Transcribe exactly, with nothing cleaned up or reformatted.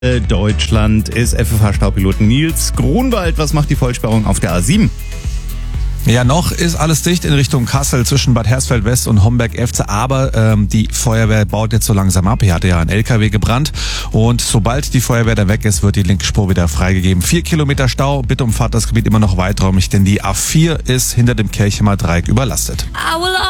Deutschland ist F F H-Staupiloten Nils Grunwald. Was macht die Vollsperrung auf der A sieben? Ja, noch ist alles dicht in Richtung Kassel zwischen Bad Hersfeld West und Homberg-Efze, aber ähm, die Feuerwehr baut jetzt so langsam ab. Hier hatte ja ein L K W gebrannt und sobald die Feuerwehr da weg ist, wird die linke Spur wieder freigegeben. Vier Kilometer Stau, bitte umfahrt das Gebiet immer noch weiträumig, denn die A vier ist hinter dem Kelchemer Dreieck überlastet.